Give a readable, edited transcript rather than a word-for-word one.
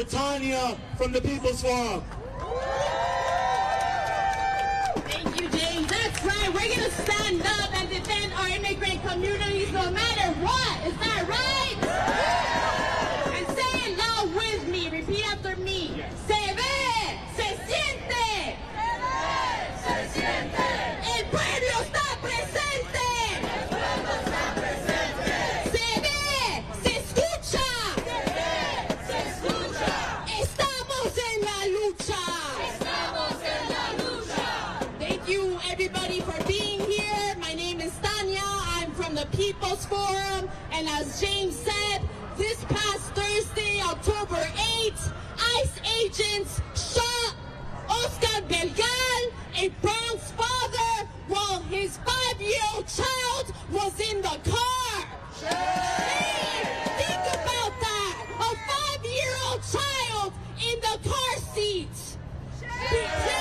for Tanya from the People's Forum. Thank you, James. That's right. We're going to stand up and defend our immigrant communities no matter what. Is that right? And say it loud with me. Repeat after me. Se ve, se siente. Se siente. El pueblo está presente. El pueblo está presente. Se ve, se escucha. Se ve, se escucha. Estamos en la lucha. Estamos en la lucha. Thank you, everybody, for being here. My name is Tanya. I'm from the People's Forum. And as James said, this past Thursday, October 8th, ICE agents shot Oscar Belgal, a Bronx father, while his 5-year-old child was in the car. Hey, think about that. A 5-year-old child in the car seat.